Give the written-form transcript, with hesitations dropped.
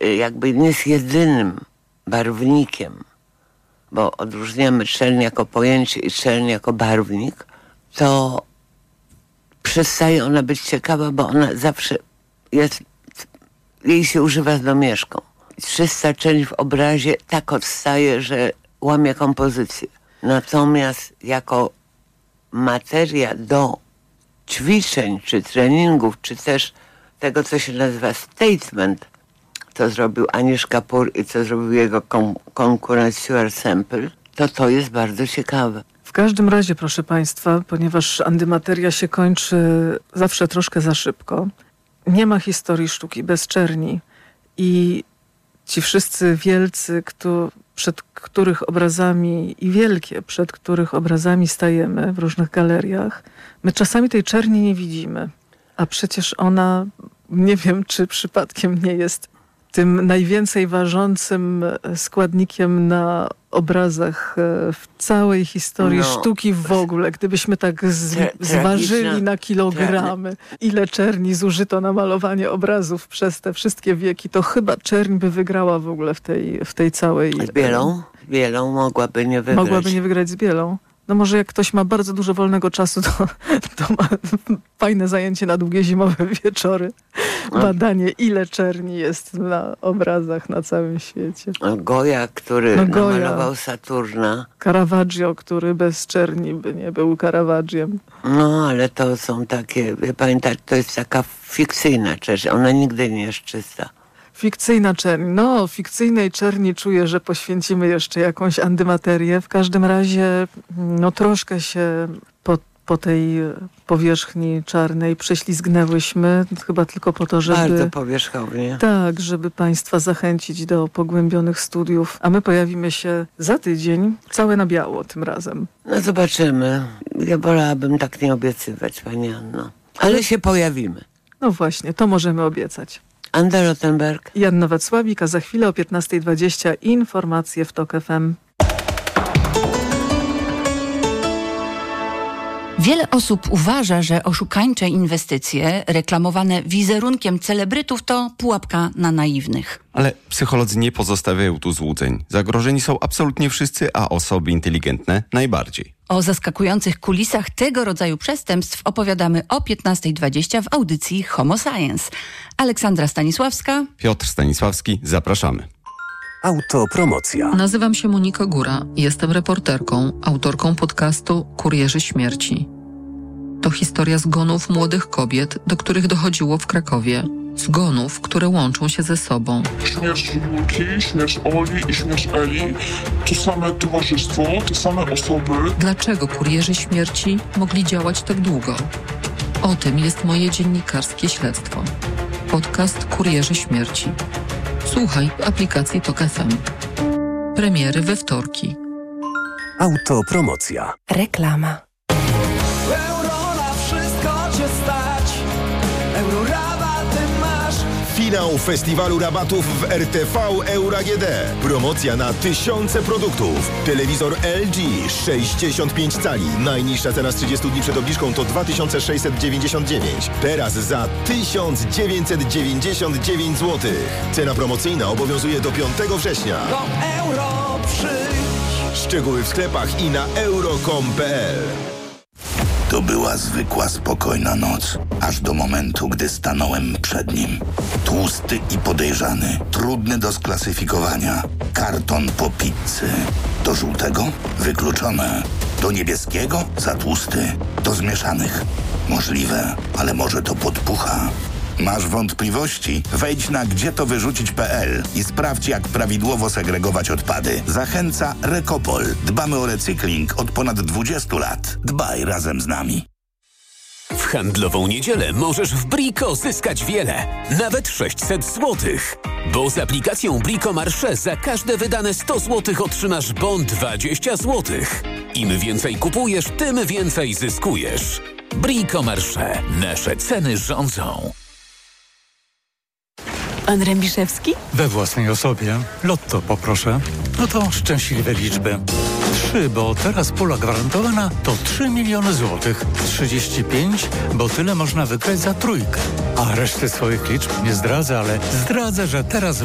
jakby nie jest jedynym barwnikiem, bo odróżniamy czerń jako pojęcie i czerń jako barwnik, to przestaje ona być ciekawa, bo ona zawsze jest, jej się używa z domieszką. Czysta czerń w obrazie tak odstaje, że łamie kompozycję. Natomiast jako materia do ćwiczeń, czy treningów, czy też tego, co się nazywa statement, co zrobił Anish Kapoor i co zrobił jego konkurent Stuart Semple, to jest bardzo ciekawe. W każdym razie, proszę Państwa, ponieważ antymateria się kończy zawsze troszkę za szybko, nie ma historii sztuki bez czerni i ci wszyscy wielcy, przed których obrazami i wielkie, przed których obrazami stajemy w różnych galeriach, my czasami tej czerni nie widzimy, a przecież ona, nie wiem, czy przypadkiem nie jest tym najwięcej ważącym składnikiem na obrazach w całej historii sztuki w ogóle. Gdybyśmy tak zważyli na kilogramy, ile czerni zużyto na malowanie obrazów przez te wszystkie wieki, to chyba czerń by wygrała w ogóle w tej całej... Z bielą? Bielą mogłaby nie wygrać. Mogłaby nie wygrać z bielą. No może jak ktoś ma bardzo dużo wolnego czasu, to ma fajne zajęcie na długie zimowe wieczory. Badanie, ile czerni jest na obrazach na całym świecie. Goya, który namalował Saturna. Caravaggio, który bez czerni by nie był Caravagiem. No, ale to są takie, pamiętać, to jest taka fikcyjna czerń. Ona nigdy nie jest czysta. Fikcyjna czerń. No, fikcyjnej czerni czuję, że poświęcimy jeszcze jakąś antymaterię. W każdym razie, no troszkę się po tej powierzchni czarnej prześlizgnęłyśmy, chyba tylko po to, żeby... Bardzo powierzchownie. Tak, żeby Państwa zachęcić do pogłębionych studiów. A my pojawimy się za tydzień, całe na biało tym razem. No zobaczymy. Ja wolałabym tak nie obiecywać, Pani Anno. Ale się pojawimy. No właśnie, to możemy obiecać. Anda Rottenberg i Anna Wacławik, a za chwilę o 15:20 informacje w TOK FM. Wiele osób uważa, że oszukańcze inwestycje reklamowane wizerunkiem celebrytów to pułapka na naiwnych. Ale psycholodzy nie pozostawiają tu złudzeń. Zagrożeni są absolutnie wszyscy, a osoby inteligentne najbardziej. O zaskakujących kulisach tego rodzaju przestępstw opowiadamy o 15:20 w audycji Homo Science. Aleksandra Stanisławska, Piotr Stanisławski, zapraszamy. Autopromocja. Nazywam się Monika Góra. Jestem reporterką, autorką podcastu Kurierzy Śmierci. To historia zgonów młodych kobiet, do których dochodziło w Krakowie. Zgonów, które łączą się ze sobą. Śmierć Julki, śmierć Oli i śmierć Eli. To same towarzystwo, te same osoby. Dlaczego kurierzy śmierci mogli działać tak długo? O tym jest moje dziennikarskie śledztwo. Podcast Kurierzy Śmierci. Słuchaj w aplikacji TOK FM. Premiery we wtorki. Autopromocja. Reklama. Euro na wszystko cię stać. Eurorabaty masz. Finał festiwalu rabatów w RTV Euro AGD. Promocja na tysiące produktów. Telewizor LG 65 cali. Najniższa cena z 30 dni przed obniżką to 2699. Teraz za 1999 zł. Cena promocyjna obowiązuje do 5 września. Do Euro przyjdź. Szczegóły w sklepach i na euro.com.pl. To była zwykła, spokojna noc, aż do momentu, gdy stanąłem przed nim. Tłusty i podejrzany, trudny do sklasyfikowania. Karton po pizzy. Do żółtego? Wykluczone. Do niebieskiego? Za tłusty. Do zmieszanych? Możliwe, ale może to podpucha. Masz wątpliwości? Wejdź na gdzietowyrzucić.pl i sprawdź, jak prawidłowo segregować odpady. Zachęca Recopol. Dbamy o recykling od ponad 20 lat. Dbaj razem z nami. W handlową niedzielę możesz w Brico zyskać wiele. Nawet 600 zł. Bo z aplikacją Brico Marché za każde wydane 100 zł otrzymasz bon 20 zł. Im więcej kupujesz, tym więcej zyskujesz. Brico Marché. Nasze ceny rządzą. Pan Rębiszewski? We własnej osobie. Lotto poproszę. No to szczęśliwe liczby. 3, bo teraz pula gwarantowana to 3 miliony złotych. 35, bo tyle można wygrać za trójkę. A reszty swoich liczb nie zdradzę, ale zdradzę, że teraz